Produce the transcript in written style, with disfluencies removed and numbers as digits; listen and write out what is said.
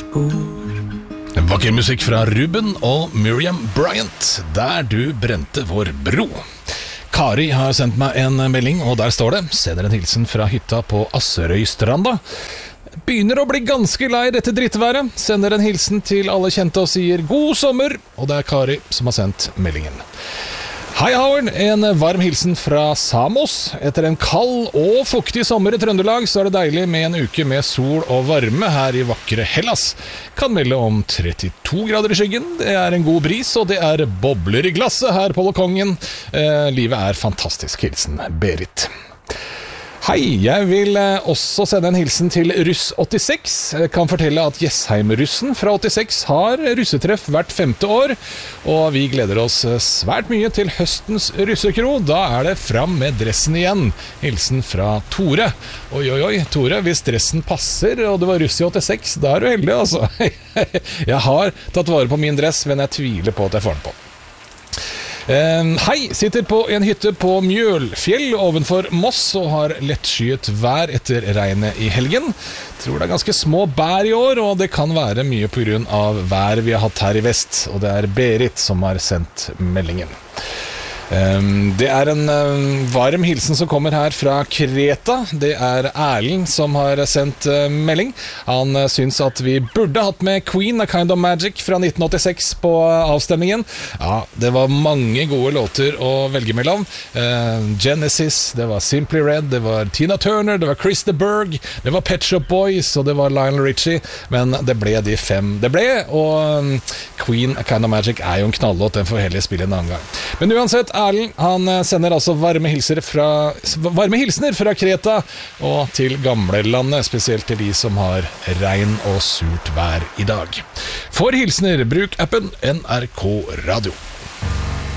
Vakker musikk fra Ruben og Miriam Bryant, Der du brente vår bro. Kari har sendt meg en melding, og der står det: sender en hilsen fra hytta på Asserøystranda. Begynner å bli ganske lei dette drittværet. Sender en hilsen til alle kjente og sier god sommer. Og det er Kari som har sendt meldingen. Hei Howard, en varm hilsen fra Samos. Etter en kald og fuktig sommer i Trøndelag, så er det deilig med en uke med sol og varme her i vakre Hellas. Kan melde om 32 grader i skyggen, det er en god bris, og det er bobler i glasset her på balkongen. Livet er fantastisk, hilsen Berit. Hei, jeg vil også sende en hilsen til Russ 86. Jeg kan fortelle at Jessheim-russen fra 86 har russetreff hvert 5. år, og vi gleder oss svært mye til høstens russekro. Da er det fram med dressen igjen. Hilsen fra Tore. Oi, Tore, hvis dressen passer, og du var russ i 86, da er du heldig, altså. Jeg har tatt vare på min dress, men jeg tviler på at jeg får den på. Hei, sitter på en hytte på Mjølfjell ovenfor Moss og har lettskyet vær etter regnet i helgen. Tror det er ganske små bær i år, og det kan være mye på grunn av været vi har hatt her i vest, og det er Berit som har sendt meldingen. Det er en varm hilsen som kommer her fra Kreta. Det er Erlend som har sendt melding. Han syns at vi burde hatt med Queen, A Kind of Magic fra 1986 på avstemningen. Ja, det var mange gode låter å velge mellom. Genesis, det var Simply Red, det var Tina Turner, det var Chris de Burgh, det var Pet Shop Boys, og det var Lionel Richie. Men det ble de 5 det ble, og Queen, A Kind of Magic er jo en knallåt. Den får heller spille en annen gang. Men uansett, Erlend, han sender altså varme hilsener fra Kreta og til gamlelandet, spesielt til de som har regn og surt vær i dag. For hilsener, bruk appen NRK Radio.